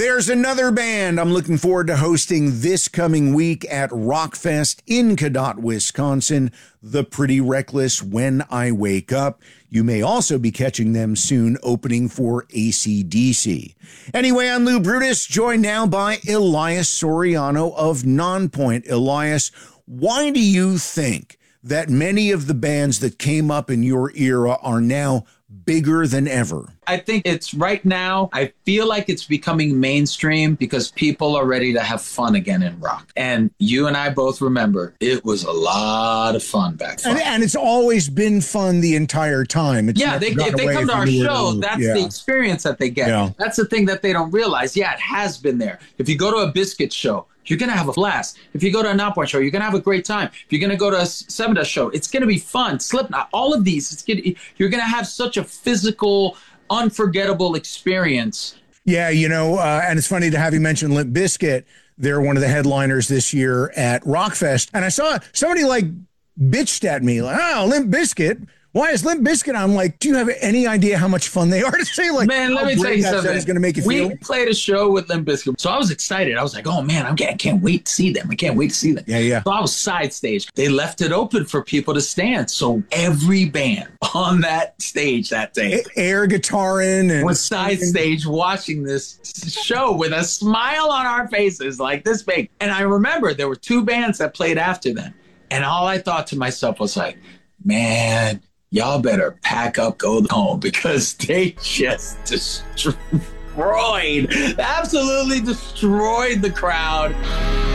There's another band I'm looking forward to hosting this coming week at Rockfest in Cadott, Wisconsin, The Pretty Reckless When I Wake Up. You may also be catching them soon opening for AC/DC. Anyway, I'm Lou Brutus, joined now by Elias Soriano of Nonpoint. Elias, why do you think that many of the bands that came up in your era are now bigger than ever? I think it's right now, I feel like it's becoming mainstream because people are ready to have fun again in rock. And you and I both remember it was a lot of fun back then. And it's always been fun the entire time. It's if they come to our show, that's the experience that they get. Yeah. That's the thing that they don't realize. Yeah, it has been there. If you go to a Biscuit show, you're going to have a blast. If you go to a Nonpoint show, you're going to have a great time. If you're going to go to a Seven Dust show, it's going to be fun. Slipknot, all of these, you're going to have such a physical, unforgettable experience. Yeah, and it's funny to have you mention Limp Bizkit. They're one of the headliners this year at Rockfest. And I saw somebody bitched at me, Limp Bizkit. Why is Limp Bizkit? I'm like, do you have any idea how much fun they are to say? Man, let me tell you something. Is going to make you feel. We played a show with Limp Bizkit, so I was excited. I was like, oh man, I can't wait to see them. I can't wait to see them. Yeah. So I was side stage. They left it open for people to stand. So every band on that stage that day, air guitaring, and was side stage watching this show with a smile on our faces like this big. And I remember there were two bands that played after them, and all I thought to myself was like, man, y'all better pack up, go home, because they just absolutely destroyed the crowd.